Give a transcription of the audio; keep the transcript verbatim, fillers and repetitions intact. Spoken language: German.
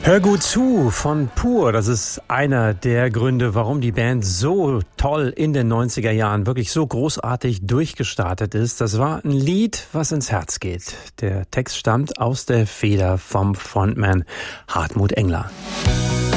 Hör gut zu von Pur. Das ist einer der Gründe, warum die Band so toll in den neunziger Jahren wirklich so großartig durchgestartet ist. Das war ein Lied, was ins Herz geht. Der Text stammt aus der Feder vom Frontman Hartmut Engler.